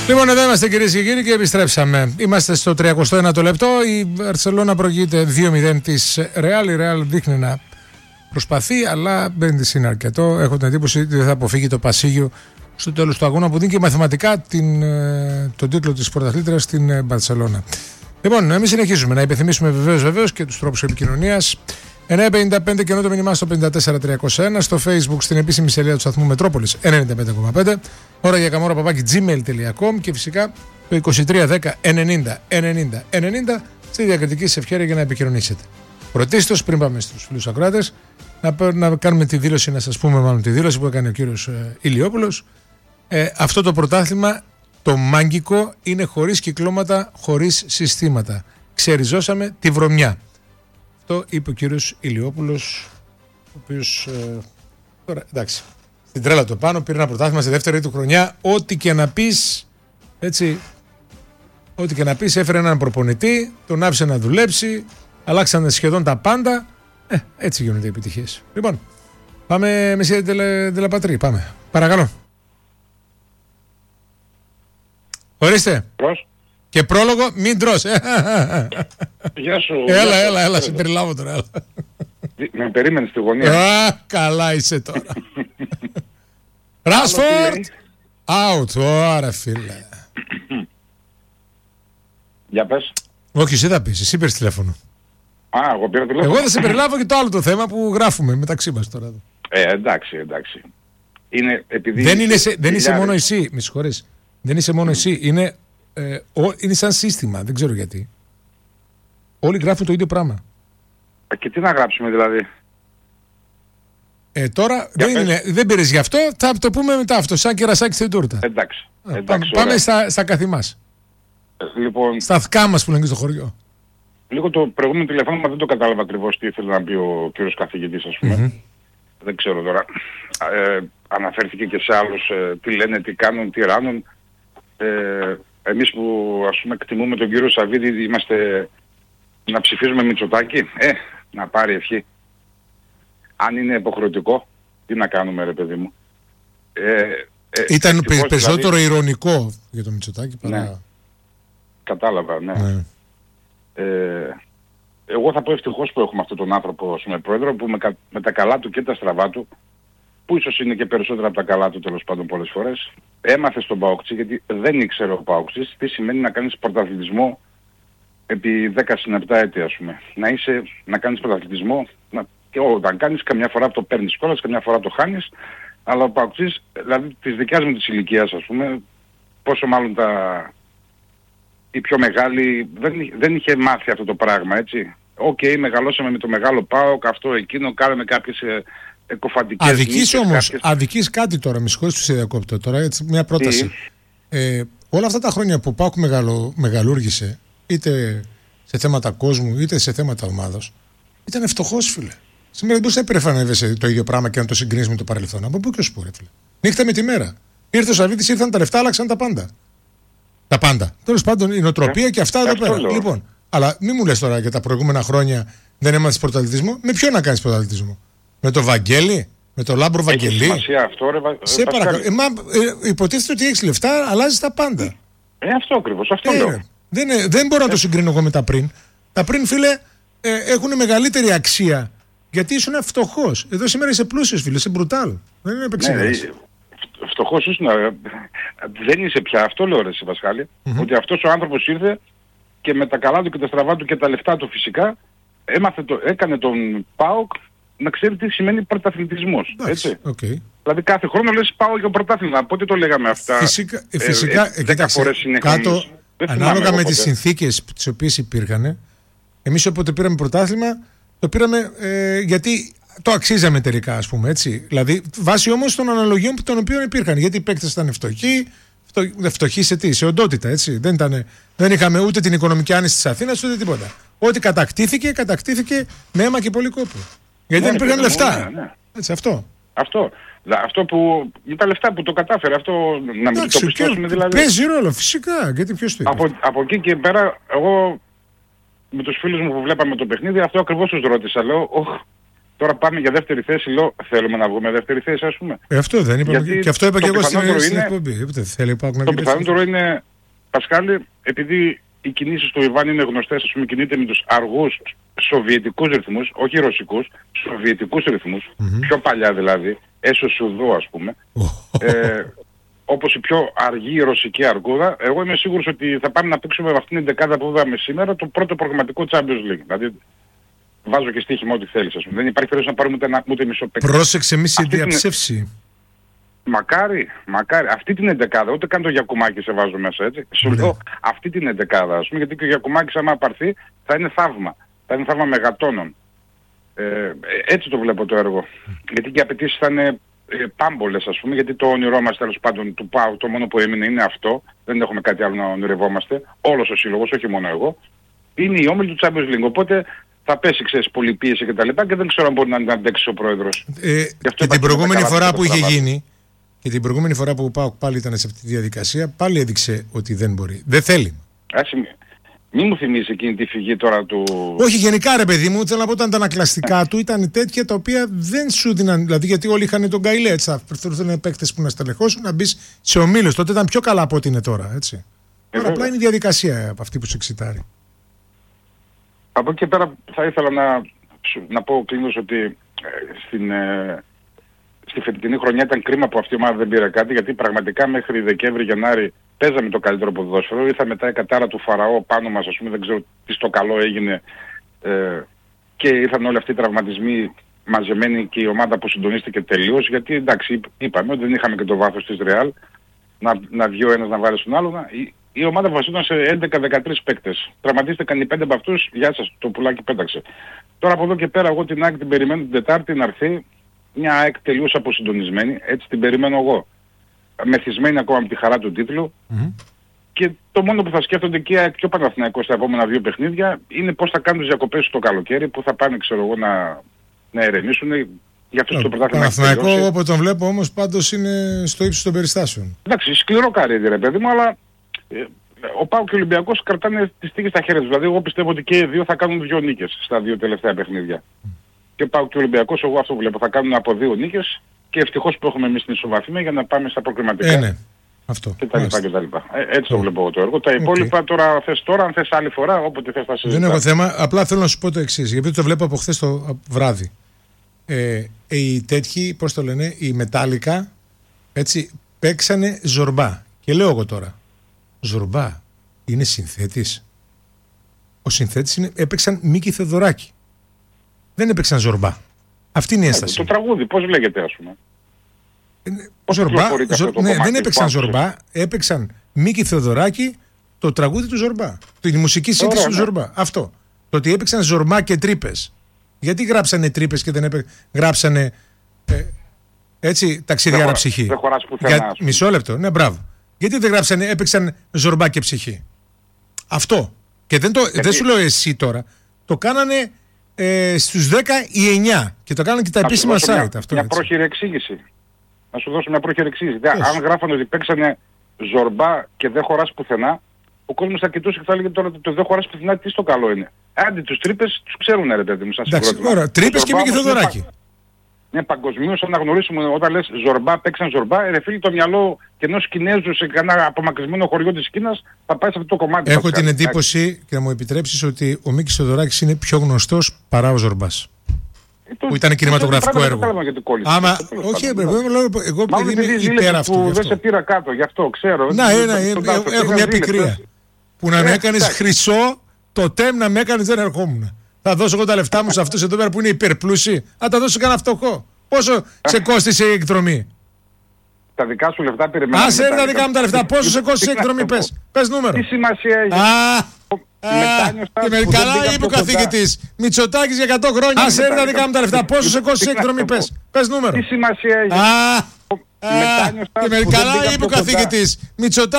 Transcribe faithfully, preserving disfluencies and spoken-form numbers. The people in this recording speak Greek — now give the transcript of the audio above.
Λοιπόν, εδώ είμαστε κυρίες και κύριοι και επιστρέψαμε. Είμαστε στο τριακοστό ένατο λεπτό. Η Μπαρσελόνα προηγείται δύο μηδέν της Ρεάλ. Η Ρεάλ δείχνει να προσπαθεί, αλλά δεν της είναι αρκετό. Έχω την εντύπωση ότι δεν θα αποφύγει το πασίγιο στο τέλος του αγώνα που δίνει και μαθηματικά την, τον τίτλο της πρωταθλήτριας στην Μπαρσελόνα. Λοιπόν, εμείς συνεχίζουμε να υπενθυμίσουμε βεβαίως βεβαίως και τους τρόπους επικοινωνίας. εννιά πενήντα πέντε και ενώ το μήνυμά στο πέντε τέσσερα τριακόσια ένα, στο Facebook στην επίσημη σελίδα του σταθμού Μετρόπολης ενενήντα πέντε κόμμα πέντε, ώρα για καμόρα παπάκι τζιμέιλ τελεία κομ και φυσικά το είκοσι τρία δέκα ενενήντα ενενήντα ενενήντα στη διακριτική σας ευχέρεια για να επικοινωνήσετε. Πρωτίστως, πριν πάμε στους φίλους ακροάτες, να, να κάνουμε τη δήλωση, να σας πούμε μάλλον τη δήλωση που έκανε ο κύριος ε, Ηλιόπουλος. Ε, αυτό το πρωτάθλημα, το μάγκικο, είναι χωρίς κυκλώματα, χωρίς συστήματα. Ξεριζώσαμε τη βρωμιά. Αυτό είπε ο κύριος Ηλιόπουλος, ο οποίος ε, τώρα, εντάξει, στην τρέλα το πάνω, πήρε ένα πρωτάθλημα στη δεύτερη του χρονιά. Ό,τι και να πεις, έτσι, ό,τι και να πεις, έφερε έναν προπονητή, τον άφησε να δουλέψει, αλλάξανε σχεδόν τα πάντα. Ε, έτσι γίνονται οι επιτυχίες. Λοιπόν, πάμε Μεσσία Ντελαπατρί, πάμε. Παρακαλώ. Ορίστε. Πώς? Και πρόλογο, μην τρως. Γεια σου. Έλα, έλα, έλα, σε περιλάβω τώρα. Έλα. Με περίμενε στη γωνία. Α, καλά είσαι τώρα. Ράσφορντ, out, ωραία φίλε. Για πες. Όχι, εσύ θα πεις, εσύ πήρες τηλέφωνο. Α, εγώ πήρα τηλέφωνο. Εγώ θα σε περιλάβω και το άλλο το θέμα που γράφουμε μεταξύ μας τώρα. Ε, εντάξει, εντάξει. Είναι επειδή... Δεν, είναι σε, δεν είσαι μόνο εσύ, με συγχωρείς. Δεν είσαι μόνο εσύ, είναι, ε, ο, είναι σαν σύστημα, δεν ξέρω γιατί. Όλοι γράφουν το ίδιο πράγμα. Και τι να γράψουμε δηλαδή. Ε, τώρα δεν, είναι, δεν πήρες γι' αυτό, θα το πούμε μετά αυτό, σαν κερασάκι στην τούρτα. Εντάξει. Ε, εντάξει πάμε πάμε στα, στα καθημάς. Ε, λοιπόν, στα θκά μας που λένε στο χωριό. Λίγο το προηγούμενο τηλεφώνημα δεν το κατάλαβα ακριβώς τι ήθελε να πει ο κύριος καθηγητής, ας πούμε. Mm-hmm. Δεν ξέρω τώρα. Ε, αναφέρθηκε και σε άλλους ε, τι λένε, τι κάνουν, τι ράνουν. Ε, εμείς που ας πούμε εκτιμούμε τον κύριο Σαββίδη είμαστε να ψηφίζουμε Μητσοτάκη. Ε, να πάρει ευχή. Αν είναι υποχρεωτικό, τι να κάνουμε ρε παιδί μου. Ε, ε, Ήταν ευτυχώς, περισσότερο δηλαδή, ηρωνικό για τον Μητσοτάκη παρά... Ναι. Κατάλαβα, ναι. ναι. Ε, εγώ θα πω ευτυχώς που έχουμε αυτόν τον άνθρωπο ας πούμε, πρόεδρο που με, με τα καλά του και τα στραβά του, που ίσως είναι και περισσότερα από τα καλά του τέλος πάντων πολλές φορές, έμαθε στον Παοκτζή, γιατί δεν ήξερε ο Παοκτζής τι σημαίνει να κάνεις πρωταθλητισμό επί δέκα συν επτά έτη ας πούμε. Να είσαι, να κάνεις πρωταθλητισμό, να, και όταν κάνεις καμιά φορά το παίρνεις κιόλας, καμιά φορά το χάνεις, αλλά ο Παοκτζής, δηλαδή της δικιάς μου της ηλικίας ας πούμε, πόσο μάλλον τα... οι πιο μεγάλοι δεν, δεν είχε μάθει αυτό το πράγμα, έτσι. Οκ, okay, μεγαλώσαμε με το μεγάλο ΠΑΟΚ, αυτό εκείνο, κάναμε κάποιες ε, εκοφαντικές... Αδικείς όμως, κάποιες... αδικείς κάτι τώρα, με συγχωρείς που σε διακόπτω τώρα, έτσι, μια πρόταση. Ε, όλα αυτά τα χρόνια που ο ΠΑΟΚ μεγαλο, μεγαλούργησε, είτε σε θέματα κόσμου, είτε σε θέματα ομάδος, ήταν φτωχός, φίλε. Σήμερα δεν μπορείς να υπερεφανεύεσαι το ίδιο πράγμα και να το συγκρίνεις με το παρελθόν. Από πού και ως πού, ρε φίλε. Νύχτα με τη μέρα. Ήρθε ο Σαββίδης, ήρθαν τα λεφτά, άλλαξαν τα πάντα. Τα πάντα. Τέλος πάντων, η νοοτροπία ε, και αυτά εδώ πέρα. Λέω. Λοιπόν, αλλά μην μου λες τώρα για τα προηγούμενα χρόνια δεν έμαθες πρωταθλητισμό. Με ποιον να κάνεις πρωταθλητισμό? Με το Βαγγέλη? Με το Λάμπρο Βαγγελί? Έχει σημασία αυτό, ρε, βα... Σε παρακαλώ. Ε, μα, ε, υποτίθεται ότι έχεις λεφτά, αλλάζεις τα πάντα. Ε, αυτό ακριβώς. Αυτό ε, λέω. Δεν, ε, δεν μπορώ να το συγκρίνω εγώ με τα πριν. Τα πριν, φίλε, ε, έχουν μεγαλύτερη αξία. Γιατί ήσουν φτωχός. Εδώ σήμερα είσαι πλούσιος, φίλε. Είσαι μπρουτάλ. Δεν είναι επεξεργασία. Φτωχός ήσουν, δεν είσαι πια, αυτό λέω ρε σε Πασχάλη, mm-hmm. ότι αυτός ο άνθρωπος ήρθε και με τα καλά του και τα στραβά του και τα λεφτά του φυσικά έμαθε το, έκανε τον ΠΑΟΚ να ξέρει τι σημαίνει πρωταθλητισμός, έτσι. Okay. Δηλαδή κάθε χρόνο λες πάω για πρωτάθλημα, πότε το λέγαμε αυτά, φυσικά, ε, φυσικά ε, ε, δέκα φορές κάτω, ανάλογα με τις συνθήκες τις οποίες υπήρχαν, εμείς όποτε πήραμε πρωτάθλημα το πήραμε ε, γιατί... το αξίζαμε τελικά, ας πούμε, έτσι. Δηλαδή, βάσει όμως των αναλογιών των οποίων υπήρχαν. Γιατί οι παίκτες ήταν φτωχοί, φτωχοί σε τι, σε οντότητα, έτσι. Δεν, ήταν, δεν είχαμε ούτε την οικονομική άνεση της Αθήνας, ούτε τίποτα. Ό,τι κατακτήθηκε, κατακτήθηκε με αίμα και πολύ κόπο. Γιατί ναι, δεν υπήρχαν λεφτά. Ναι, ναι. Έτσι, αυτό. Αυτό. Αυτό που. Για τα λεφτά που το κατάφερε, αυτό να μην το πιστώσουμε δηλαδή. Παίζει ρόλο, φυσικά. Γιατί ποιος το είπε. Από, από εκεί και πέρα, εγώ με τους φίλους μου που βλέπαμε το παιχνίδι, αυτό ακριβώς τους ρώτησα. Λέω, Τώρα πάμε για δεύτερη θέση, λέω, θέλουμε να βγούμε δεύτερη θέση, ας πούμε. Ε, αυτό δεν είπαμε. Γιατί και αυτό είπα και εγώ στην, είναι, στην εκπομπή. Είπατε, θέλει, το πιθανότερο είναι, Πασχάλη, επειδή οι κινήσεις του Ιβάν είναι γνωστές, ας πούμε, κινείται με τους αργούς σοβιετικούς ρυθμούς, όχι ρωσικούς, σοβιετικούς ρυθμούς, mm-hmm. πιο παλιά δηλαδή, έσω σουδό ας πούμε. Oh. Ε, όπως η πιο αργή ρωσική αργούδα, εγώ είμαι σίγουρος ότι θα πάμε να παίξουμε με αυτήν την δεκάδα που είδαμε σήμερα το πρώτο προγραμματικό Champions League. Δηλαδή, βάζω και στοίχημα ό,τι θέλεις, ας πούμε. Δεν υπάρχει περίπτωση να πάρουμε ούτε, ένα, ούτε μισό παίκτη. Πρόσεξε μη σε διαψεύσει. Την... Μακάρι, μακάρι. Αυτή την εντεκάδα, ούτε καν το Γιακουμάκη σε βάζω μέσα, έτσι. Σου λέω ναι. αυτή την εντεκάδα, ας πούμε, γιατί και ο Γιακουμάκης άμα πάρθει θα είναι θαύμα. Θα είναι θαύμα μεγατόνων. Ε, έτσι το βλέπω το έργο. Γιατί και οι απαιτήσεις θα είναι ε, πάμπολες, ας πούμε, γιατί το όνειρό μας τέλος πάντων του ΠΑΟ, το μόνο που έμεινε είναι αυτό. Δεν έχουμε κάτι άλλο να ονειρευόμαστε. Όλος ο σύλλογος, όχι μόνο εγώ. Είναι η όμιλη του Champions League. Οπότε θα πέσει, ξέρεις, πολυπίεση και τα λοιπά και δεν ξέρω αν μπορεί να αντέξει ο πρόεδρος. Ε, και, και την προηγούμενη φορά που είχε γίνει, και την προηγούμενη φορά που ο ΠΑΟΚ πάλι ήταν σε αυτή τη διαδικασία, πάλι έδειξε ότι δεν μπορεί. Δεν θέλει. Άση, μη μου θυμίζει εκείνη τη φυγή τώρα του... Όχι, γενικά ρε παιδί μου, θέλω να πω ότι τα ανακλαστικά του ήταν τέτοια τα οποία δεν σου δίναν. Δηλαδή, γιατί όλοι είχαν τον Καηλέ, έτσι. Θα προφερθούν παίκτες που να στελεχώσουν να μπει σε ομίλους. Τότε ήταν πιο καλά από ό,τι είναι τώρα, έτσι. Ε, τώρα απλά είναι η διαδικασία από αυτή που σε εξητάρει. Από εκεί και πέρα θα ήθελα να, να πω κλείνως ότι ε, στην, ε, στη φετινή χρονιά ήταν κρίμα που αυτή η ομάδα δεν πήρε κάτι, γιατί πραγματικά μέχρι Δεκέμβρη-Γενάρη παίζαμε το καλύτερο ποδόσφαιρο. Ήρθα μετά η κατάρα του Φαραώ πάνω μας, ας πούμε, δεν ξέρω τι στο καλό έγινε ε, και ήρθαν όλοι αυτοί οι τραυματισμοί μαζεμένοι και η ομάδα που συντονίστηκε τελείως, γιατί εντάξει είπαμε ότι δεν είχαμε και το βάθος της Ρεάλ να, να βγει ο ένας να βάλει στον άλλο. Η, η ομάδα βασίζονταν σε έντεκα δεκατρείς παίκτες. Τραυματίστηκαν οι πέντε από αυτούς, γεια σας, το πουλάκι πέταξε. Τώρα από εδώ και πέρα εγώ την ΑΕΚ την περιμένω την Τετάρτη να έρθει μια ΑΕΚ τελείως αποσυντονισμένη, έτσι την περιμένω εγώ. Μεθυσμένη ακόμα με τη χαρά του τίτλου. Mm-hmm. Και το μόνο που θα σκέφτονται και η ΑΕΚ και ο Παναθηναϊκός στα επόμενα δύο παιχνίδια είναι πώς θα κάνουν τις διακοπές το καλοκαίρι, που θα πάνε ξέρω εγώ να, να ερεμήσουν. Για αυτό το πρωτάθλημα. Παναθηναϊκό, εγώ που τον βλέπω όμως πάντως είναι στο ύψος των περιστάσεων. Εντάξει, σκληρό καρύδι ρε παιδί μου, αλλά ε, ο ΠΑΟΚ και ο Ολυμπιακός κρατάνε τις τύχες στα χέρια τους. Δηλαδή εγώ πιστεύω ότι και οι δύο θα κάνουν δύο νίκες στα δύο τελευταία παιχνίδια. Mm. Και ο ΠΑΟΚ και ο Ολυμπιακός, εγώ αυτό βλέπω, θα κάνουν από δύο νίκες και ευτυχώς που έχουμε εμείς την ισοβαθμία για να πάμε στα προκριματικά. Ε, ναι. Αυτό. Και τα λοιπά και τα λοιπά. Ε, έτσι το βλέπω εγώ το έργο. Τα υπόλοιπα okay. τώρα θες τώρα, αν θες άλλη φορά, όποτε θες θα συζητάς. Δεν έχω θέμα, απλά θέλω να σου πω το εξής, γιατί το βλέπω από χθες το βράδυ. Ε, οι τέτοιοι, πώς το λένε, οι μετάλλικα, έτσι, παίξανε Ζορμπά. Και λέω εγώ τώρα, Ζορμπά είναι συνθέτης. Ο συνθέτης είναι, έπαιξαν Μίκη Θεοδωράκη. Δεν έπαιξαν Ζορμπά. Αυτή είναι η ένσταση. Το τραγούδι, πώς λέγεται ας πούμε. Ζορμπά, ζο, ναι, δεν έπαιξαν Ζορμπά, έπαιξαν Μίκη Θεοδωράκη το τραγούδι του Ζορμπά. Τη μουσική σύνθεση του ναι. Ζορμπά. Αυτό. Το ότι έπαιξαν Ζορμπά και τρύπες. Γιατί γράψανε τρύπες και δεν έπαι... γράψανε ε, έτσι ταξίδιαρα ψυχή. Δεν χωράς πουθενά. Για... Μισό λεπτό, ναι μπράβο. Γιατί δεν γράψανε, έπαιξαν Ζορμπά και ψυχή. Αυτό. Και δεν, το, Γιατί... δεν σου λέω εσύ τώρα. Το κάνανε ε, στους δέκα ή εννιά και το κάνανε και τα να επίσημα site. Μια, αυτό, μια πρόχειρη εξήγηση. Να σου δώσω μια πρόχειρη εξήγηση. Αν γράφανε ότι παίξανε Ζορμπά και δεν χωράς πουθενά, ο κόσμος θα κοιτούσε και θα έλεγε τώρα ότι το δεν χωράς πουθενά τι στο καλό είναι. Άντε τους τρύπες τους ξέρουν ρε παιδί μου σαν συγκρότημα. Εντάξει, τρύπες και Μίκη Θεοδωράκη. Ναι, παγκοσμίως αναγνωρίσουμε όταν λες Ζορμπά, παίξαν Ζορμπά, ρε φίλοι το μυαλό και ενός Κινέζου σε κανένα απομακρυσμένο χωριό της Κίνας θα πάει σε αυτό το κομμάτι. Έχω την εντύπωση και να μου επιτρέψεις ότι ο Μίκης Θεοδωράκης είναι πιο γνωστός παρά ο Ζορμπάς. Το, που ήταν κινηματογραφικό έργο. Άμα, όχι, εγώ επειδή είμαι υπέρ αυτού. Που δεν σε πήρα κάτω, γι' αυτό ξέρω. Να, έχω μια πικρία. Που να με έκανες χρυσό, το τέμ να με έκανες δεν ερχόμουν. Θα δώσω εγώ τα λεφτά μου σε αυτούς εδώ πέρα που είναι υπερπλούσιοι. Θα τα δώσω κανένα φτωχό. Πόσο σε κόστησε η εκδρομή? Τα δικά σου λεφτά περιμένω. Άσε τα δικά μου τα λεφτά. Πόσο σε κόστησε η εκδρομή, πες. Πες νούμερο. Τι σημασία έχει. Και με καλά είπε ο καθηγητής. Μητσοτάκης για εκατό χρόνια. Άσε τα δικά μου τα λεφτά. Πόσο σε κόστησε η εκδρομή, πες. Πες νούμερο. Τι σημασία έχει. Και με καλά είπε ο καθηγητής.